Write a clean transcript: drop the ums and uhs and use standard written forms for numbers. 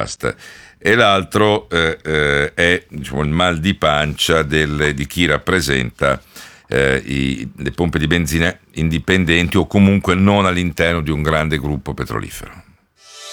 basta. E l'altro è, diciamo, il mal di pancia di chi rappresenta le pompe di benzina indipendenti o comunque non all'interno di un grande gruppo petrolifero.